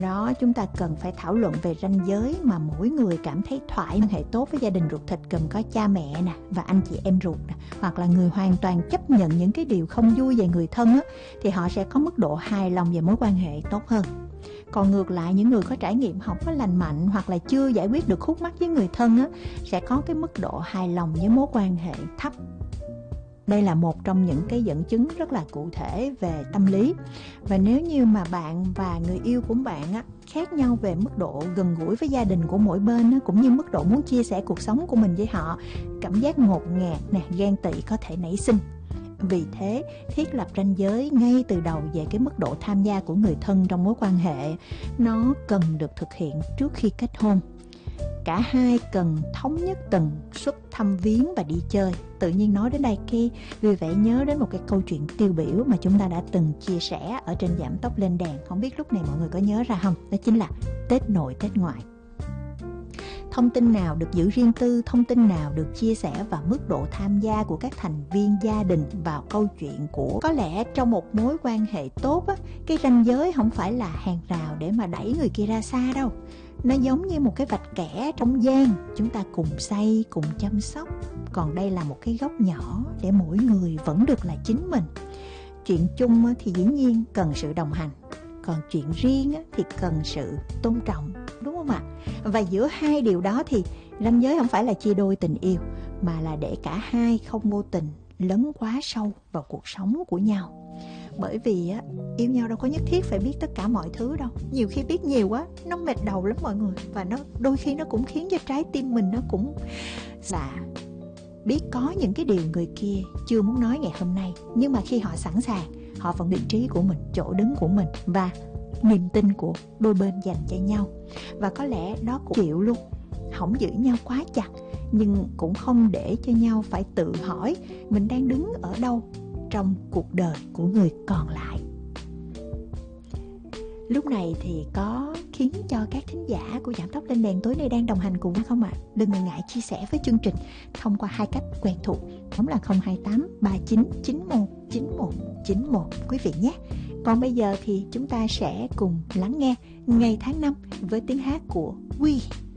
Đó, chúng ta cần phải thảo luận về ranh giới mà mỗi người cảm thấy thoải mái hệ tốt với gia đình ruột thịt, cần có cha mẹ nè và anh chị em ruột nè, hoặc là người hoàn toàn chấp nhận những cái điều không vui về người thân á, thì họ sẽ có mức độ hài lòng về mối quan hệ tốt hơn. Còn ngược lại, những người có trải nghiệm không có lành mạnh hoặc là chưa giải quyết được khúc mắc với người thân á, sẽ có cái mức độ hài lòng với mối quan hệ thấp. Đây là một trong những cái dẫn chứng rất là cụ thể về tâm lý. Và nếu như mà bạn và người yêu của bạn á, khác nhau về mức độ gần gũi với gia đình của mỗi bên á, cũng như mức độ muốn chia sẻ cuộc sống của mình với họ, cảm giác ngột ngạt nè, ghen tị có thể nảy sinh. Vì thế, thiết lập ranh giới ngay từ đầu về cái mức độ tham gia của người thân trong mối quan hệ, nó cần được thực hiện trước khi kết hôn. Cả hai cần thống nhất tần suất thăm viếng và đi chơi. Tự nhiên nói đến đây khi vui vẻ nhớ đến một cái câu chuyện tiêu biểu mà chúng ta đã từng chia sẻ ở trên Giảm Tốc Lên Đèn. Không biết lúc này mọi người có nhớ ra không? Đó chính là Tết nội Tết ngoại. Thông tin nào được giữ riêng tư, thông tin nào được chia sẻ và mức độ tham gia của các thành viên gia đình vào câu chuyện của. Có lẽ trong một mối quan hệ tốt á, cái ranh giới không phải là hàng rào để mà đẩy người kia ra xa đâu. Nó giống như một cái vạch kẻ trong gian, chúng ta cùng xây, cùng chăm sóc. Còn đây là một cái góc nhỏ để mỗi người vẫn được là chính mình. Chuyện chung thì dĩ nhiên cần sự đồng hành, còn chuyện riêng thì cần sự tôn trọng, đúng không ạ? Và giữa hai điều đó thì ranh giới không phải là chia đôi tình yêu, mà là để cả hai không vô tình lấn quá sâu vào cuộc sống của nhau. Bởi vì yêu nhau đâu có nhất thiết phải biết tất cả mọi thứ đâu. Nhiều khi biết nhiều quá nó mệt đầu lắm mọi người. Và nó đôi khi nó cũng khiến cho trái tim mình nó cũng là biết có những cái điều người kia chưa muốn nói ngày hôm nay, nhưng mà khi họ sẵn sàng, họ vẫn vị trí của mình, chỗ đứng của mình và niềm tin của đôi bên dành cho nhau. Và có lẽ đó cũng chịu luôn, không giữ nhau quá chặt, nhưng cũng không để cho nhau phải tự hỏi mình đang đứng ở đâu trong cuộc đời của người còn lại. Lúc này thì có khiến cho các thính giả của Giảm Tốc Lên Đèn tối nay đang đồng hành cùng với không ạ? Đừng ngần ngại chia sẻ với chương trình thông qua hai cách quen thuộc, đó là 028 39 91 91 91 quý vị nhé. Còn bây giờ thì chúng ta sẽ cùng lắng nghe Ngày tháng năm với tiếng hát của Huy.